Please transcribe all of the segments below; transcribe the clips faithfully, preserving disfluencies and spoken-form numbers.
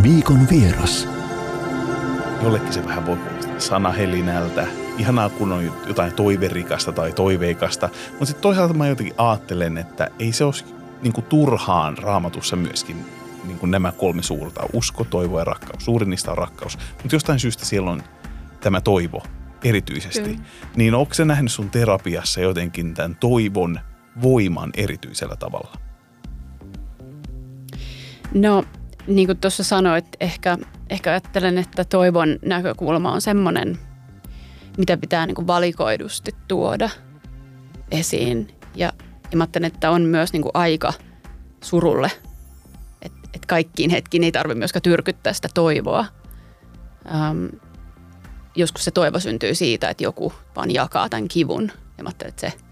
Viikon vieras. Jollekin se vähän voi kuulostaa sanahelinältä. Ihanaa, kun on jotain toiverikasta tai toiveikasta. Mutta sitten toisaalta mä jotenkin ajattelen, että ei se olisi niin kuin turhaan Raamatussa myöskin niin kuin nämä kolme suurta. Usko, toivo ja rakkaus. Suurin niistä on rakkaus. Mutta jostain syystä siellä on tämä toivo erityisesti. Kyllä. Niin onko se nähnyt sun terapiassa jotenkin tämän toivon voiman erityisellä tavalla? No, niin kuin tuossa sanoit, ehkä, ehkä ajattelen, että toivon näkökulma on semmoinen, mitä pitää niin kuin valikoidusti tuoda esiin. Ja, ja mä ajattelen, että on myös niin kuin aika surulle, että et kaikkiin hetkiin ei tarvitse myöskään tyrkyttää sitä toivoa. Ähm, joskus se toivo syntyy siitä, että joku vaan jakaa tämän kivun. Ja mä ajattelen, että se,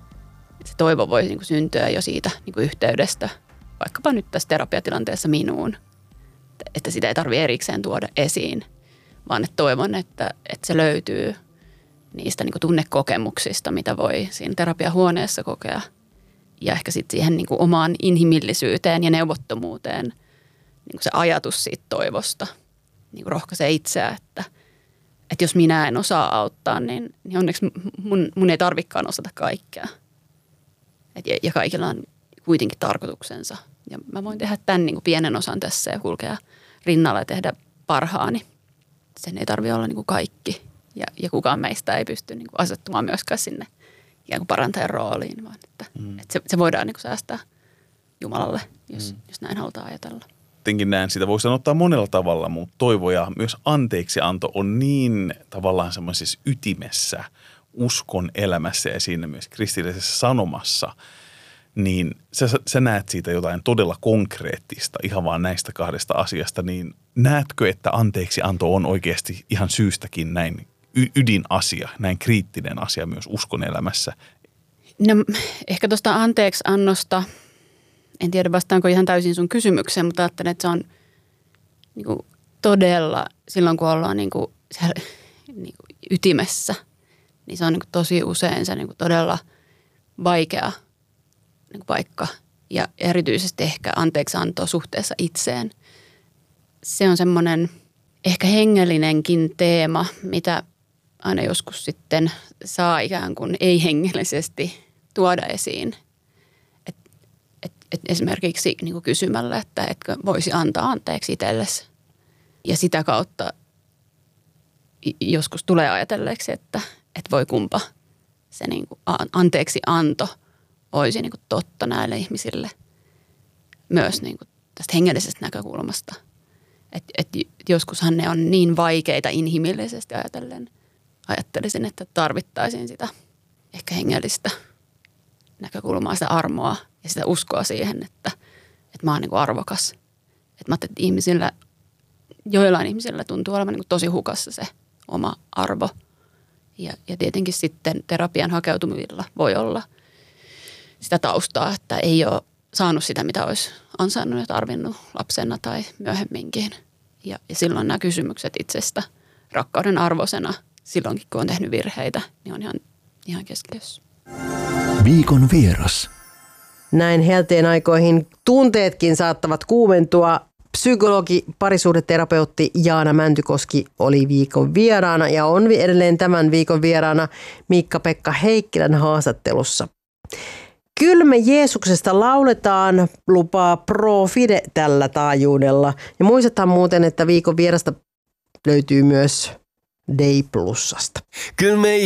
se toivo voi niin kuin syntyä jo siitä niin kuin yhteydestä, vaikkapa nyt tässä terapiatilanteessa minuun. Että sitä ei tarvitse erikseen tuoda esiin, vaan että toivon, että, että se löytyy niistä niin kuin tunnekokemuksista, mitä voi siinä terapiahuoneessa kokea. Ja ehkä sitten siihen niin kuin omaan inhimillisyyteen ja neuvottomuuteen niin kuin se ajatus siitä toivosta niin kuin rohkaisee itseä, että, että jos minä en osaa auttaa, niin, niin onneksi mun, mun ei tarvikaan osata kaikkea. Et, ja, ja kaikilla on kuitenkin tarkoituksensa. Ja mä voin tehdä tämän niin kuin pienen osan tässä ja kulkea rinnalla ja tehdä parhaani. Sen ei tarvitse olla niin kuin kaikki. Ja, ja kukaan meistä ei pysty niin kuin asettumaan myöskään sinne ikään kuin parantajan rooliin, vaan että, mm. että se, se voidaan niin kuin säästää Jumalalle, jos, mm. jos näin halutaan ajatella. Jotenkin näen, sitä voi sanottaa monella tavalla, mutta toivo ja myös anteeksianto on niin tavallaan semmoisessa ytimessä uskon elämässä ja siinä myös kristillisessä sanomassa. Niin sä, sä näet siitä jotain todella konkreettista ihan vaan näistä kahdesta asiasta, niin näetkö, että anteeksianto on oikeasti ihan syystäkin näin y- ydinasia, näin kriittinen asia myös uskon elämässä? No ehkä tuosta anteeksiannosta, en tiedä vastaanko ihan täysin sun kysymykseen, mutta ajattelen, että se on niin kuin todella, silloin kun ollaan niin kuin siellä, niin kuin ytimessä, niin se on niin kuin tosi usein se niin kuin todella vaikea niin kuin paikka ja erityisesti ehkä anteeksianto suhteessa itseen. Se on semmoinen ehkä hengellinenkin teema, mitä aina joskus sitten saa ikään kuin ei-hengellisesti tuoda esiin. Et, et, et esimerkiksi niin kuin kysymällä, että etkö voisi antaa anteeksi itsellesi. Ja sitä kautta joskus tulee ajatelleeksi, että et voi kumpa se niin kuin anteeksi anto olisi niin kuin totta näille ihmisille myös niin kuin tästä hengellisestä näkökulmasta. Että et joskushan ne on niin vaikeita inhimillisesti ajatellen. Ajattelisin, että tarvittaisiin sitä ehkä hengellistä näkökulmaa, sitä armoa ja sitä uskoa siihen, että, että mä oon niin kuin arvokas. Että mä ajattelin, että ihmisillä, joillain ihmisillä tuntuu olevan niin kuin tosi hukassa se oma arvo. Ja, ja tietenkin sitten terapian hakeutumilla voi olla sitä taustaa, että ei ole saanut sitä, mitä olisi ansainnut ja tarvinnut lapsena tai myöhemminkin. Ja, ja silloin nämä kysymykset itsestä rakkauden arvoisena, silloinkin kun on tehnyt virheitä, niin on ihan, ihan keskiössä. Viikon vieras. Näin helteen aikoihin tunteetkin saattavat kuumentua. Psykologi, parisuhdeterapeutti Jaana Mäntykoski oli viikon vieraana ja on edelleen tämän viikon vieraana Miikka-Pekka Heikkilän haastattelussa. Kyllä me Jeesuksesta lauletaan, lupaa Pro Fide tällä taajuudella. Ja muistetaan muuten, että viikon vierasta löytyy myös Day Plusasta. Kyllä me